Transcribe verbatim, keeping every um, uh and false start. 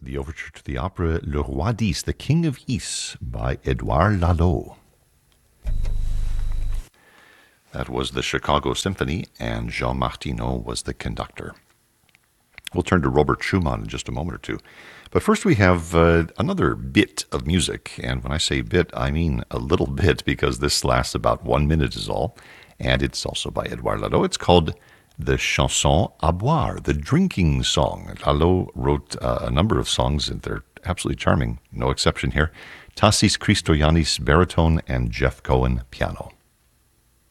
the overture to the opera Le Roi d'Is, The King of Ys, by Edouard Lalo. That was the Chicago Symphony, and Jean Martineau was the conductor. We'll turn to Robert Schumann in just a moment or two. But first we have uh, another bit of music, and when I say bit, I mean a little bit, because this lasts about one minute is all, and it's also by Edouard Lalo. It's called the Chanson à boire, the drinking song. Lalo wrote uh, a number of songs, and they're absolutely charming, no exception here. Tassis Christoyanis, baritone, and Jeff Cohen, piano.